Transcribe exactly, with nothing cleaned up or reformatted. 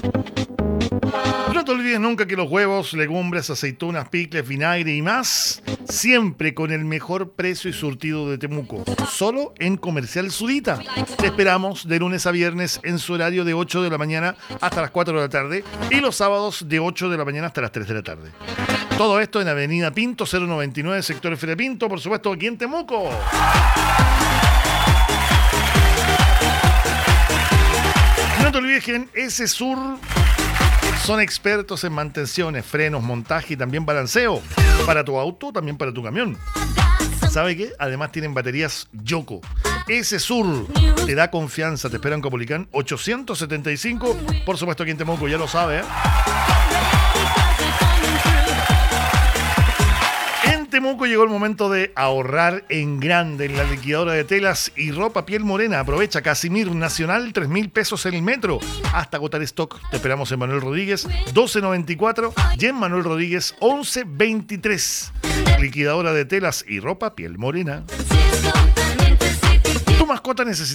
No te olvides nunca que los huevos, legumbres, aceitunas, picles, vinagre y más, siempre con el mejor precio y surtido de Temuco. Solo en Comercial Sudita. Te esperamos de lunes a viernes en su horario de ocho de la mañana hasta las cuatro de la tarde y los sábados de ocho de la mañana hasta las tres de la tarde. Todo esto en Avenida Pinto, cero noventa y nueve, sector Feria Pinto, por supuesto aquí en Temuco. No te olvides que en S-Sur son expertos en mantenciones, frenos, montaje y también balanceo. Para tu auto, también para tu camión. ¿Sabe qué? Además tienen baterías Yoco. S-Sur te da confianza. Te espera en Copolicán ochocientos setenta y cinco. Por supuesto aquí en Temuco, ya lo sabe, ¿eh? En Temuco llegó el momento de ahorrar en grande en la liquidadora de telas y ropa piel morena. Aprovecha Casimir Nacional, tres mil pesos en el metro. Hasta agotar stock. Te esperamos en Manuel Rodríguez, doce noventa y cuatro y en Manuel Rodríguez, once veintitrés. Liquidadora de telas y ropa piel morena. Tu mascota necesita